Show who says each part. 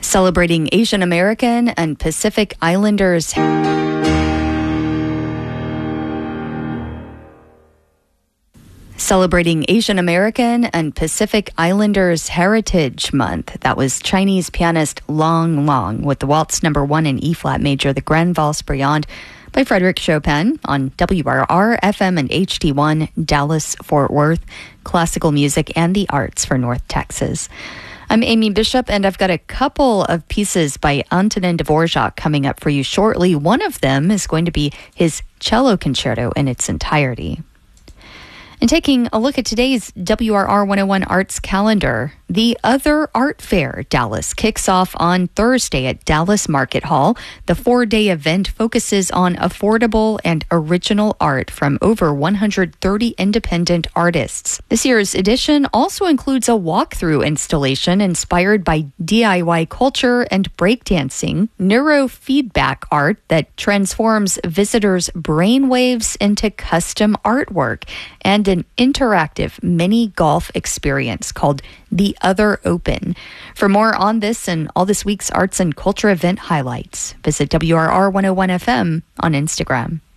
Speaker 1: Celebrating Asian American and Pacific Islanders. Celebrating Asian American and Pacific Islanders Heritage Month. That was Chinese pianist Long Long with the Waltz No. 1 in E-flat major, the Grand Valse Brillante by Frédéric Chopin on WRR FM and HD1 Dallas Fort Worth. Classical music and the arts for North Texas. I'm Amy Bishop, and I've got a couple of pieces by Antonin Dvorak coming up for you shortly. One of them is going to be his cello concerto in its entirety. And taking a look at today's WRR 101 Arts calendar, the Other Art Fair Dallas kicks off on Thursday at Dallas Market Hall. The 4-day event focuses on affordable and original art from over 130 independent artists. This year's edition also includes a walkthrough installation inspired by DIY culture and breakdancing, neurofeedback art that transforms visitors' brainwaves into custom artwork, and an interactive mini golf experience called The Other Open. For more on this and all this week's arts and culture event highlights, visit WRR 101 FM on Instagram.